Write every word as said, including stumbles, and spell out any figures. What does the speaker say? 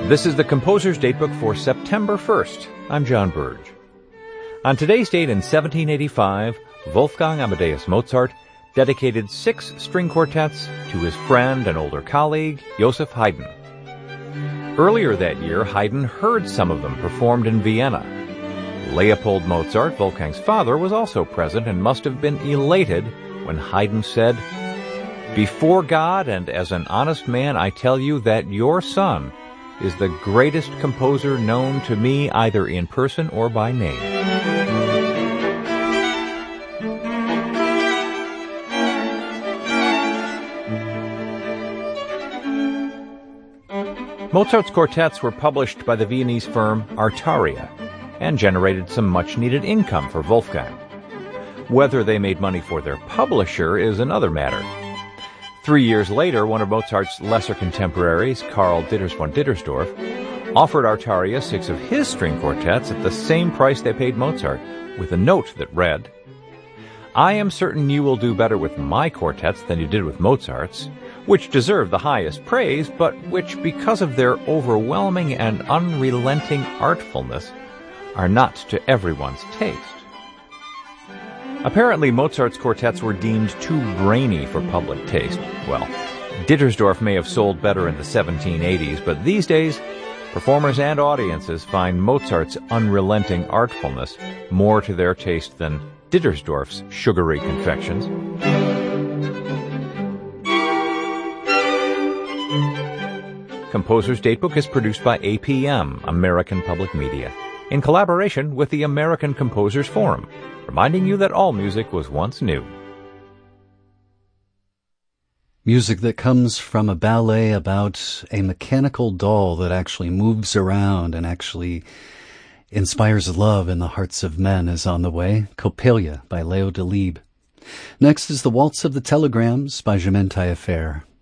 This is the Composer's Datebook for September first. I'm John Burge. On today's date in seventeen eighty-five, Wolfgang Amadeus Mozart dedicated six string quartets to his friend and older colleague, Joseph Haydn. Earlier that year, Haydn heard some of them performed in Vienna. Leopold Mozart, Wolfgang's father, was also present and must have been elated when Haydn said, "Before God and as an honest man, I tell you that your son is the greatest composer known to me either in person or by name." Mozart's quartets were published by the Viennese firm Artaria and generated some much-needed income for Wolfgang. Whether they made money for their publisher is another matter. Three years later, one of Mozart's lesser contemporaries, Karl Ditters von Dittersdorf, offered Artaria six of his string quartets at the same price they paid Mozart, with a note that read, "I am certain you will do better with my quartets than you did with Mozart's, which deserve the highest praise, but which, because of their overwhelming and unrelenting artfulness, are not to everyone's taste." Apparently, Mozart's quartets were deemed too brainy for public taste. Well, Dittersdorf may have sold better in the seventeen eighties, but these days, performers and audiences find Mozart's unrelenting artfulness more to their taste than Dittersdorf's sugary confections. Composer's Datebook is produced by A P M, American Public Media, in collaboration with the American Composers Forum, reminding you that all music was once new. Music that comes from a ballet about a mechanical doll that actually moves around and actually inspires love in the hearts of men is on the way. Coppelia by Leo Delibes. Next is The Waltz of the Telegrams by Germaine Taillefer.